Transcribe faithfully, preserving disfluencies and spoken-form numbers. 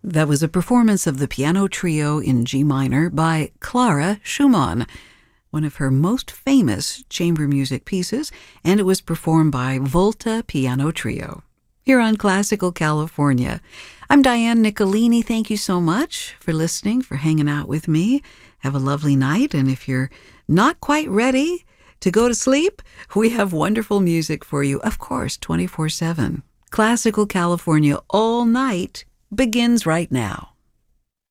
That was a performance of the Piano Trio in G minor by Clara Schumann, one of her most famous chamber music pieces, and it was performed by Volta Piano Trio. Here on Classical California. I'm Diane Nicolini. Thank you so much for listening, for hanging out with me. Have a lovely night, and if you're not quite ready to go to sleep, we have wonderful music for you, of course, twenty-four seven. Classical California all night begins right now.